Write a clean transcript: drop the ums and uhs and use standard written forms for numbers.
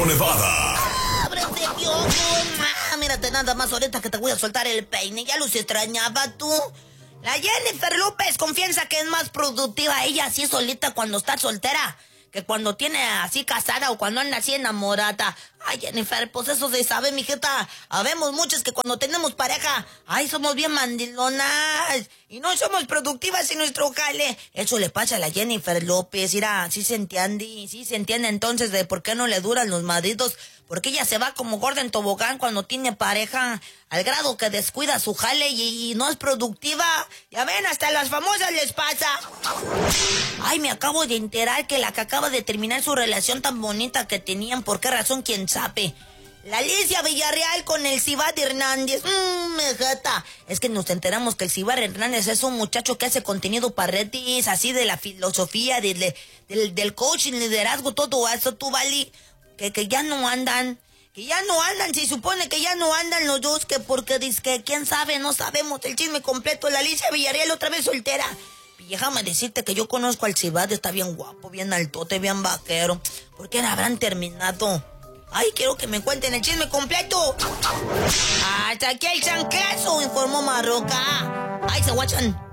Nevada. ¡Ábrete, Piojo! Mírate nada más ahorita que te voy a soltar el peine. Ya los extrañaba tú. La Jennifer López confiesa que es más productiva ella así solita cuando está soltera que cuando tiene así casada o cuando anda así enamorada. Ay, Jennifer, pues eso se sabe, mijita. Habemos muchos que cuando tenemos pareja, ay, somos bien mandilonas y no somos productivas en nuestro jale. Eso le pasa a la Jennifer López. Mira, sí se entiende entonces de por qué no le duran los maridos. Porque ella se va como gorda en tobogán cuando tiene pareja, al grado que descuida su jale y no es productiva. Ya ven, hasta a las famosas les pasa. Ay, me acabo de enterar que la que acaba de terminar su relación tan bonita que tenían, ¿por qué razón? ¿Quién sabe? La Alicia Villarreal con el Cibat Hernández. Mejata. Es que nos enteramos que el Cibat Hernández es un muchacho que hace contenido para redes, así de la filosofía, del coaching, liderazgo, todo eso, tú, Vali. Que ya no andan. Que ya no andan, se supone que ya no andan los dos, que porque dice que quién sabe, no sabemos el chisme completo. La Alicia Villarreal otra vez soltera. Y déjame decirte que yo conozco al Cibat, está bien guapo, bien altote, bien vaquero. ¿Por qué habrán terminado? Ay, quiero que me cuenten el chisme completo. Hasta aquí el chanclazo, informó Marroca. Ay, se guachan.